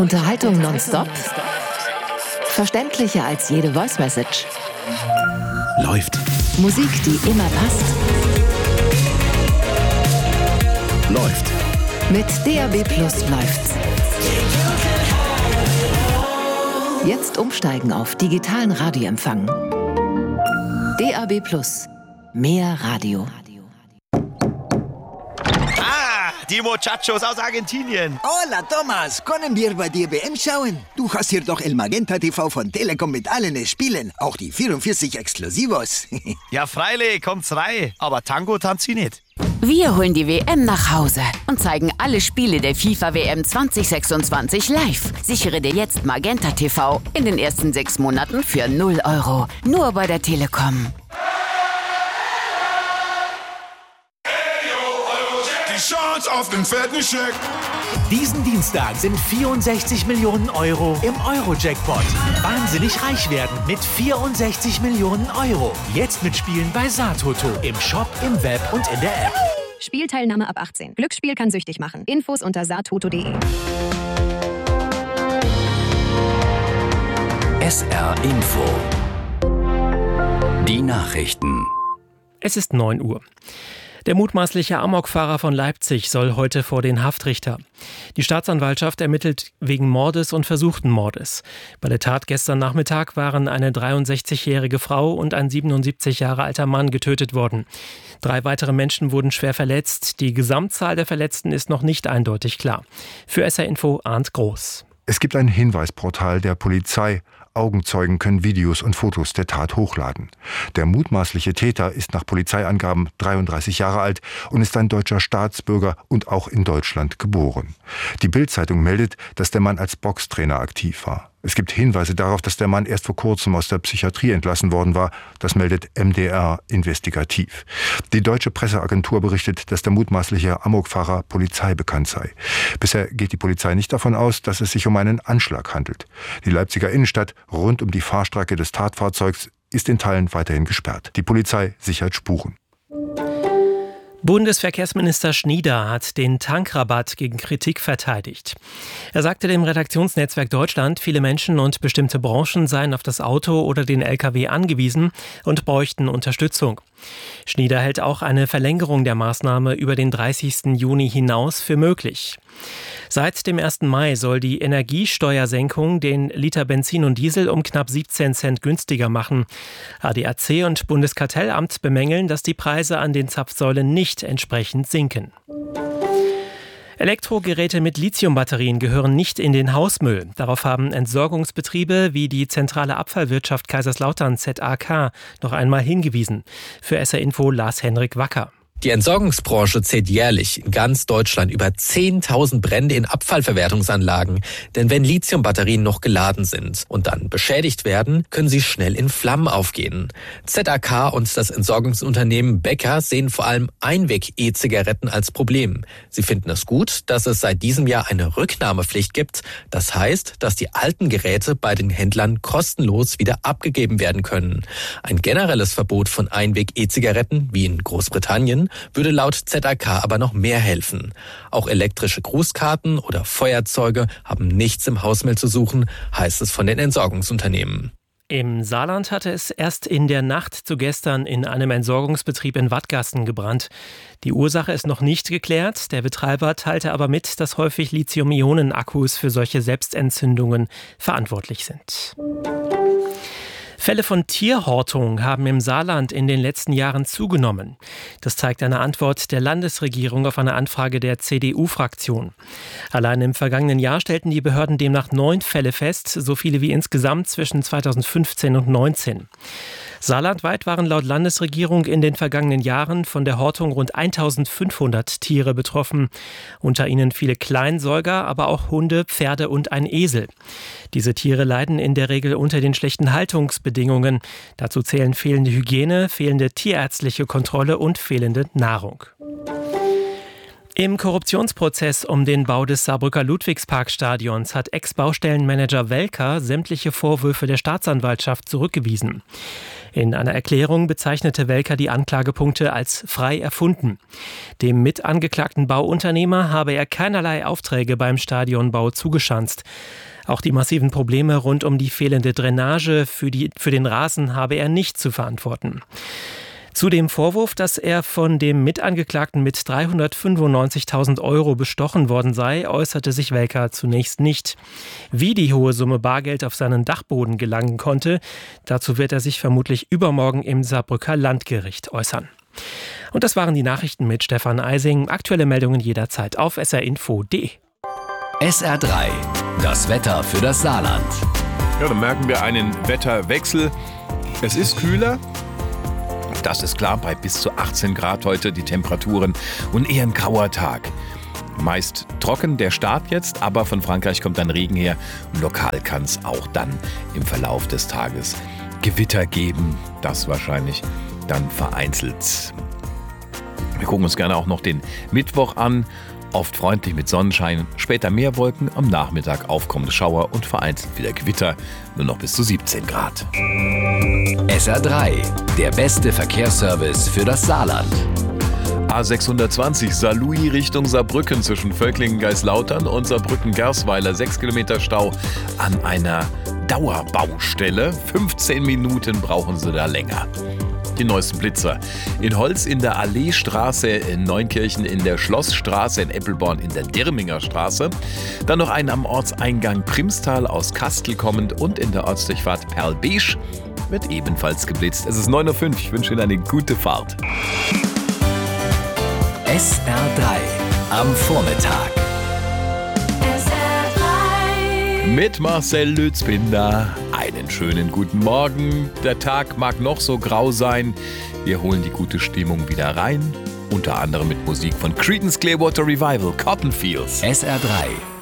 Unterhaltung nonstop? Verständlicher als jede Voice-Message? Läuft. Musik, die immer passt? Läuft. Mit DAB+ läuft's. Jetzt umsteigen auf digitalen Radioempfang. DAB+. Mehr Radio. Die Muchachos aus Argentinien. Hola, Thomas. Können wir bei dir WM schauen? Du hast hier doch El Magenta TV von Telekom mit allen Spielen. Auch die 44 Exklusivos. Ja, freilich, kommt's rein. Aber Tango tanzt sie nicht. Wir holen die WM nach Hause und zeigen alle Spiele der FIFA-WM 2026 live. Sichere dir jetzt Magenta TV in den ersten 6 Monaten für 0 €. Nur bei der Telekom. Die Chance auf den fetten Scheck. Diesen Dienstag sind 64 Millionen € im Euro-Jackpot. Wahnsinnig reich werden mit 64 Millionen €. Jetzt mitspielen bei Satoto. Im Shop, im Web und in der App. Spielteilnahme ab 18. Glücksspiel kann süchtig machen. Infos unter satoto.de. SR Info. Die Nachrichten. Es ist 9 Uhr. Der mutmaßliche Amokfahrer von Leipzig soll heute vor den Haftrichter. Die Staatsanwaltschaft ermittelt wegen Mordes und versuchten Mordes. Bei der Tat gestern Nachmittag waren eine 63-jährige Frau und ein 77 Jahre alter Mann getötet worden. 3 weitere Menschen wurden schwer verletzt. Die Gesamtzahl der Verletzten ist noch nicht eindeutig klar. Für SR Info Arndt Groß. Es gibt ein Hinweisportal der Polizei. Augenzeugen können Videos und Fotos der Tat hochladen. Der mutmaßliche Täter ist nach Polizeiangaben 33 Jahre alt und ist ein deutscher Staatsbürger und auch in Deutschland geboren. Die Bild-Zeitung meldet, dass der Mann als Boxtrainer aktiv war. Es gibt Hinweise darauf, dass der Mann erst vor kurzem aus der Psychiatrie entlassen worden war. Das meldet MDR investigativ. Die deutsche Presseagentur berichtet, dass der mutmaßliche Amokfahrer Polizei bekannt sei. Bisher geht die Polizei nicht davon aus, dass es sich um einen Anschlag handelt. Die Leipziger Innenstadt rund um die Fahrstrecke des Tatfahrzeugs ist in Teilen weiterhin gesperrt. Die Polizei sichert Spuren. Bundesverkehrsminister Schnieder hat den Tankrabatt gegen Kritik verteidigt. Er sagte dem Redaktionsnetzwerk Deutschland, viele Menschen und bestimmte Branchen seien auf das Auto oder den LKW angewiesen und bräuchten Unterstützung. Schnieder hält auch eine Verlängerung der Maßnahme über den 30. Juni hinaus für möglich. Seit dem 1. Mai soll die Energiesteuersenkung den Liter Benzin und Diesel um knapp 17 Cent günstiger machen. ADAC und Bundeskartellamt bemängeln, dass die Preise an den Zapfsäulen nicht entsprechend sinken. Elektrogeräte mit Lithiumbatterien gehören nicht in den Hausmüll. Darauf haben Entsorgungsbetriebe wie die Zentrale Abfallwirtschaft Kaiserslautern ZAK noch einmal hingewiesen. Für SR Info Lars-Henrik Wacker. Die Entsorgungsbranche zählt jährlich in ganz Deutschland über 10.000 Brände in Abfallverwertungsanlagen. Denn wenn Lithiumbatterien noch geladen sind und dann beschädigt werden, können sie schnell in Flammen aufgehen. ZAK und das Entsorgungsunternehmen Becker sehen vor allem Einweg-E-Zigaretten als Problem. Sie finden es gut, dass es seit diesem Jahr eine Rücknahmepflicht gibt. Das heißt, dass die alten Geräte bei den Händlern kostenlos wieder abgegeben werden können. Ein generelles Verbot von Einweg-E-Zigaretten, wie in Großbritannien, würde laut ZAK aber noch mehr helfen. Auch elektrische Grußkarten oder Feuerzeuge haben nichts im Hausmüll zu suchen, heißt es von den Entsorgungsunternehmen. Im Saarland hatte es erst in der Nacht zu gestern in einem Entsorgungsbetrieb in Wattgasten gebrannt. Die Ursache ist noch nicht geklärt. Der Betreiber teilte aber mit, dass häufig Lithium-Ionen-Akkus für solche Selbstentzündungen verantwortlich sind. Fälle von Tierhortung haben im Saarland in den letzten Jahren zugenommen. Das zeigt eine Antwort der Landesregierung auf eine Anfrage der CDU-Fraktion. Allein im vergangenen Jahr stellten die Behörden demnach 9 Fälle fest, so viele wie insgesamt zwischen 2015 und 2019. Saarlandweit waren laut Landesregierung in den vergangenen Jahren von der Hortung rund 1500 Tiere betroffen. Unter ihnen viele Kleinsäuger, aber auch Hunde, Pferde und ein Esel. Diese Tiere leiden in der Regel unter den schlechten Haltungsbedingungen. Dazu zählen fehlende Hygiene, fehlende tierärztliche Kontrolle und fehlende Nahrung. Im Korruptionsprozess um den Bau des Saarbrücker Ludwigsparkstadions hat Ex-Baustellenmanager Welker sämtliche Vorwürfe der Staatsanwaltschaft zurückgewiesen. In einer Erklärung bezeichnete Welker die Anklagepunkte als frei erfunden. Dem mitangeklagten Bauunternehmer habe er keinerlei Aufträge beim Stadionbau zugeschanzt. Auch die massiven Probleme rund um die fehlende Drainage für den Rasen habe er nicht zu verantworten. Zu dem Vorwurf, dass er von dem Mitangeklagten mit 395.000 € bestochen worden sei, äußerte sich Welker zunächst nicht. Wie die hohe Summe Bargeld auf seinen Dachboden gelangen konnte, dazu wird er sich vermutlich übermorgen im Saarbrücker Landgericht äußern. Und das waren die Nachrichten mit Stefan Eising. Aktuelle Meldungen jederzeit auf srinfo.de. SR3, das Wetter für das Saarland. Ja, dann merken wir einen Wetterwechsel. Es ist kühler. Das ist klar, bei bis zu 18 Grad heute die Temperaturen und eher ein grauer Tag. Meist trocken der Start jetzt, aber von Frankreich kommt dann Regen her. Und lokal kann es auch dann im Verlauf des Tages Gewitter geben. Das wahrscheinlich dann vereinzelt. Wir gucken uns gerne auch noch den Mittwoch an. Oft freundlich mit Sonnenschein, später mehr Wolken, am Nachmittag aufkommende Schauer und vereinzelt wieder Gewitter, nur noch bis zu 17 Grad. SR3, der beste Verkehrsservice für das Saarland. A620 Saarlouis Richtung Saarbrücken zwischen Völklingen-Geislautern und Saarbrücken-Gersweiler. 6 Kilometer Stau an einer Dauerbaustelle. 15 Minuten brauchen Sie da länger. Die neuesten Blitzer. In Holz in der Alleestraße, in Neunkirchen in der Schlossstraße, in Eppelborn in der Dirminger Straße. Dann noch einen am Ortseingang Primstal aus Kastel kommend und in der Ortsdurchfahrt Perl-Besch wird ebenfalls geblitzt. Es ist 9:05 Uhr. Ich wünsche Ihnen eine gute Fahrt. SR3 am Vormittag. Mit Marcel Lützbinder. Einen schönen guten Morgen. Der Tag mag noch so grau sein. Wir holen die gute Stimmung wieder rein. Unter anderem mit Musik von Creedence Clearwater Revival, Cotton Fields. SR3